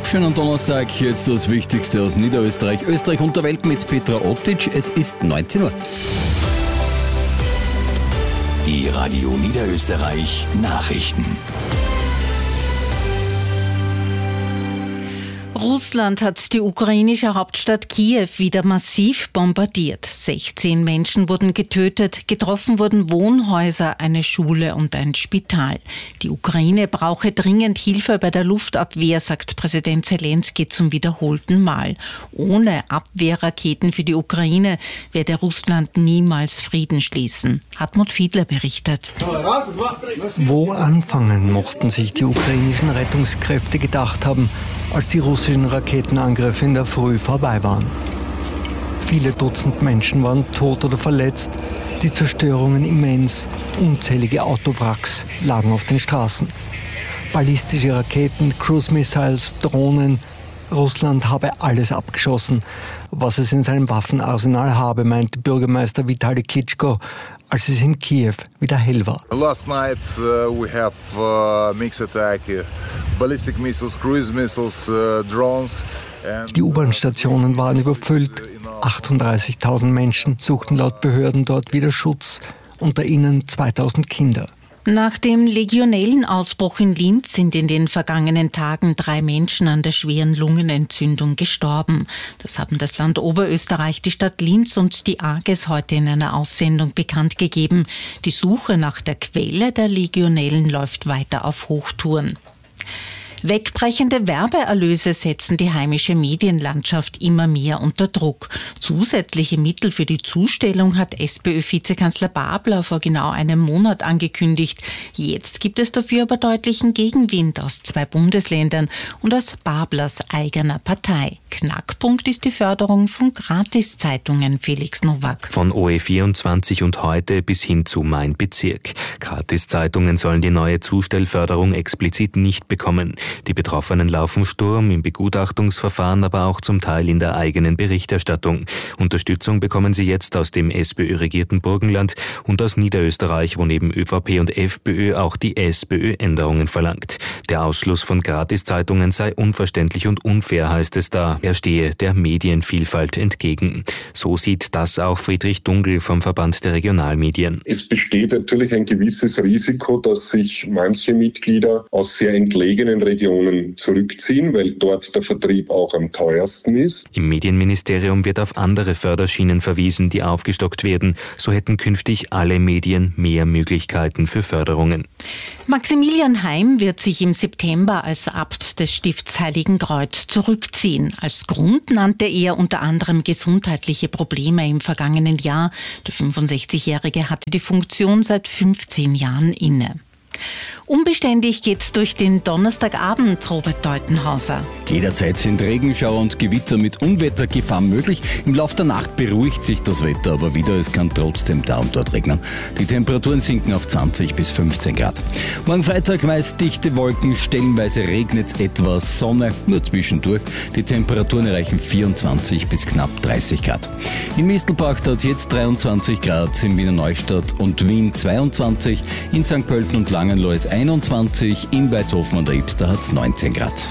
Schönen Donnerstag, jetzt das Wichtigste aus Niederösterreich, Österreich und der Welt mit Petra Ottitsch. Es ist 19 Uhr. Die Radio Niederösterreich Nachrichten. Russland hat die ukrainische Hauptstadt Kiew wieder massiv bombardiert. 16 Menschen wurden getötet, getroffen wurden Wohnhäuser, eine Schule und ein Spital. Die Ukraine brauche dringend Hilfe bei der Luftabwehr, sagt Präsident Zelensky zum wiederholten Mal. Ohne Abwehrraketen für die Ukraine werde Russland niemals Frieden schließen. Hartmut Fiedler berichtet. Wo anfangen, mochten sich die ukrainischen Rettungskräfte gedacht haben, als die russischen Raketenangriffe in der Früh vorbei waren. Viele Dutzend Menschen waren tot oder verletzt, die Zerstörungen immens, unzählige Autowracks lagen auf den Straßen. Ballistische Raketen, Cruise-Missiles, Drohnen. Russland habe alles abgeschossen, was es in seinem Waffenarsenal habe, meinte Bürgermeister Vitali Klitschko, als es in Kiew wieder hell war. Last night we have mixed attack, ballistic missiles, cruise missiles, drones. Die U-Bahn-Stationen waren überfüllt. 38.000 Menschen suchten laut Behörden dort wieder Schutz, unter ihnen 2000 Kinder. Nach dem Legionellenausbruch in Linz sind in den vergangenen Tagen 3 Menschen an der schweren Lungenentzündung gestorben. Das haben das Land Oberösterreich, die Stadt Linz und die AGES heute in einer Aussendung bekannt gegeben. Die Suche nach der Quelle der Legionellen läuft weiter auf Hochtouren. Wegbrechende Werbeerlöse setzen die heimische Medienlandschaft immer mehr unter Druck. Zusätzliche Mittel für die Zustellung hat SPÖ-Vizekanzler Babler vor genau einem Monat angekündigt. Jetzt gibt es dafür aber deutlichen Gegenwind aus 2 Bundesländern und aus Bablers eigener Partei. Knackpunkt ist die Förderung von Gratiszeitungen, Felix Nowak. Von OE24 und heute bis hin zu Mein Bezirk. Gratiszeitungen sollen die neue Zustellförderung explizit nicht bekommen. Die Betroffenen laufen Sturm im Begutachtungsverfahren, aber auch zum Teil in der eigenen Berichterstattung. Unterstützung bekommen sie jetzt aus dem SPÖ-regierten Burgenland und aus Niederösterreich, wo neben ÖVP und FPÖ auch die SPÖ Änderungen verlangt. Der Ausschluss von Gratiszeitungen sei unverständlich und unfair, heißt es da. Er stehe der Medienvielfalt entgegen. So sieht das auch Friedrich Dungl vom Verband der Regionalmedien. Es besteht natürlich ein gewisses Risiko, dass sich manche Mitglieder aus sehr entlegenen Regionen zurückziehen, weil dort der Vertrieb auch am teuersten ist. Im Medienministerium wird auf andere Förderschienen verwiesen, die aufgestockt werden. So hätten künftig alle Medien mehr Möglichkeiten für Förderungen. Maximilian Heim wird sich im September als Abt des Stifts Heiligenkreuz zurückziehen. Als Grund nannte er unter anderem gesundheitliche Probleme im vergangenen Jahr. Der 65-Jährige hatte die Funktion seit 15 Jahren inne. Unbeständig geht's durch den Donnerstagabend, Robert Deutenhauser. Jederzeit sind Regenschauer und Gewitter mit Unwettergefahr möglich. Im Laufe der Nacht beruhigt sich das Wetter aber wieder. Es kann trotzdem da und dort regnen. Die Temperaturen sinken auf 20 bis 15 Grad. Morgen Freitag meist dichte Wolken, stellenweise regnet es etwas, Sonne nur zwischendurch. Die Temperaturen erreichen 24 bis knapp 30 Grad. In Mistelbach hat es jetzt 23 Grad, in Wiener Neustadt und Wien 22, in St. Pölten und Langenloh ist 21, in Weizhofen und der Ibster hat es 19 Grad.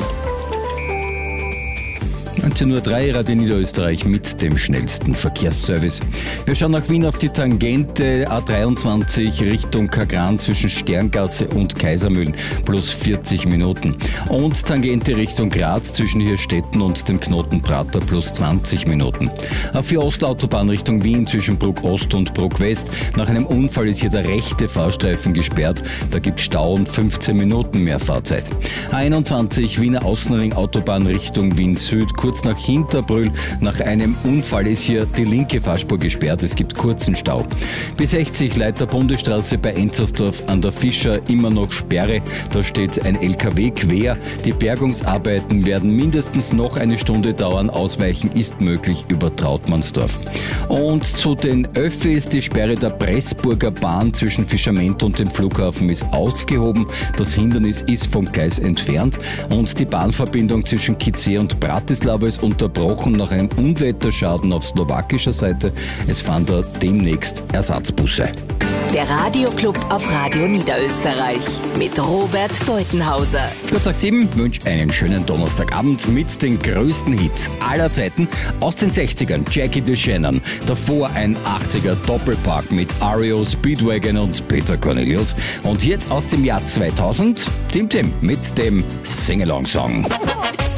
19.03 Uhr Radio Niederösterreich mit dem schnellsten Verkehrsservice. Wir schauen nach Wien auf die Tangente A23 Richtung Kagran zwischen Sterngasse und Kaisermühlen plus 40 Minuten. Und Tangente Richtung Graz zwischen Hirstetten und dem Knoten Prater plus 20 Minuten. A4 Ostlautobahn Richtung Wien zwischen Bruck Ost und Bruck West. Nach einem Unfall ist hier der rechte Fahrstreifen gesperrt. Da gibt es Stau und 15 Minuten mehr Fahrzeit. A21 Wiener Außenring Autobahn Richtung Wien Süd kurz nach Hinterbrühl. Nach einem Unfall ist hier die linke Fahrspur gesperrt. Es gibt kurzen Stau. B60 Leiter Bundesstraße bei Enzersdorf an der Fischer immer noch Sperre. Da steht ein LKW quer. Die Bergungsarbeiten werden mindestens noch eine Stunde dauern. Ausweichen ist möglich über Trautmannsdorf. Und zu den Öffis, die Sperre der Pressburger Bahn zwischen Fischerment und dem Flughafen ist aufgehoben. Das Hindernis ist vom Gleis entfernt und die Bahnverbindung zwischen Kizeh und Bratislava ist unterbrochen nach einem Unwetterschaden auf slowakischer Seite. Es fahren da demnächst Ersatzbusse. Der Radioclub auf Radio Niederösterreich mit Robert Deutenhauser. Kurz nach 7 wünsche einen schönen Donnerstagabend mit den größten Hits aller Zeiten aus den 60ern. Jackie DeShannon, davor ein 80er Doppelpack mit REO Speedwagon und Peter Cornelius. Und jetzt aus dem Jahr 2000 Tim mit dem Sing-Along-Song.